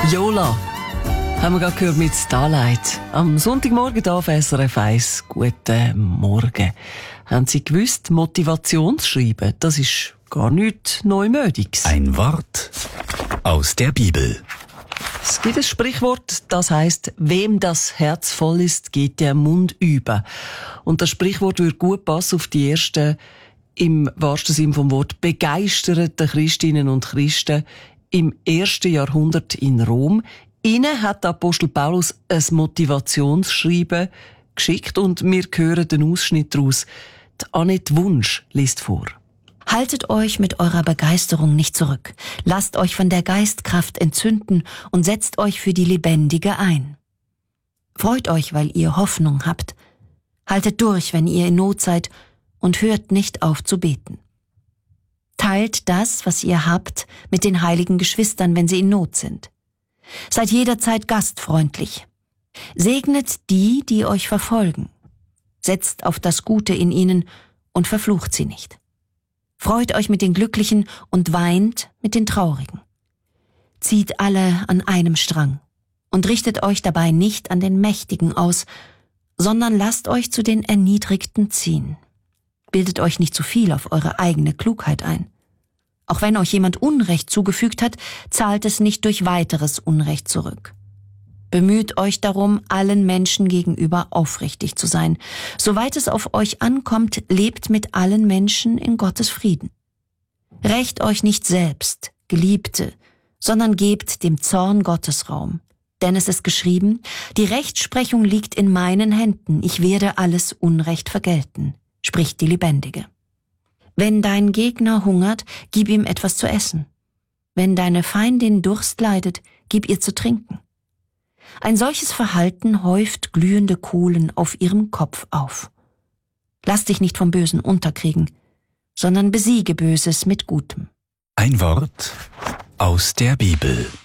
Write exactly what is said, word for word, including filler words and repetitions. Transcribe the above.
Yola haben wir gerade gehört mit Starlight. Am Sonntagmorgen hier auf S R F eins. Guten Morgen. Haben Sie gewusst, Motivationsschreiben, das ist gar nichts Neumodiges. Ein Wort aus der Bibel. Es gibt ein Sprichwort, das heisst, wem das Herz voll ist, geht der Mund über. Und das Sprichwort würde gut passen auf die ersten, im wahrsten Sinn vom Wort, begeisterten Christinnen und Christen im ersten Jahrhundert in Rom. Ihnen hat der Apostel Paulus ein Motivationsschreiben geschickt und wir hören den Ausschnitt daraus. Die Annette Wunsch liest vor. Haltet euch mit eurer Begeisterung nicht zurück. Lasst euch von der Geistkraft entzünden und setzt euch für die Lebendige ein. Freut euch, weil ihr Hoffnung habt. Haltet durch, wenn ihr in Not seid, und hört nicht auf zu beten. Teilt das, was ihr habt, mit den heiligen Geschwistern, wenn sie in Not sind. Seid jederzeit gastfreundlich. Segnet die, die euch verfolgen. Setzt auf das Gute in ihnen und verflucht sie nicht. Freut euch mit den Glücklichen und weint mit den Traurigen. Zieht alle an einem Strang und richtet euch dabei nicht an den Mächtigen aus, sondern lasst euch zu den Erniedrigten ziehen. Bildet euch nicht zu viel auf eure eigene Klugheit ein. Auch wenn euch jemand Unrecht zugefügt hat, zahlt es nicht durch weiteres Unrecht zurück. Bemüht euch darum, allen Menschen gegenüber aufrichtig zu sein. Soweit es auf euch ankommt, lebt mit allen Menschen in Gottes Frieden. Rächt euch nicht selbst, Geliebte, sondern gebt dem Zorn Gottes Raum. Denn es ist geschrieben, die Rechtsprechung liegt in meinen Händen, ich werde alles Unrecht vergelten, spricht die Lebendige. Wenn dein Gegner hungert, gib ihm etwas zu essen. Wenn deine Feindin Durst leidet, gib ihr zu trinken. Ein solches Verhalten häuft glühende Kohlen auf ihrem Kopf auf. Lass dich nicht vom Bösen unterkriegen, sondern besiege Böses mit Gutem. Ein Wort aus der Bibel.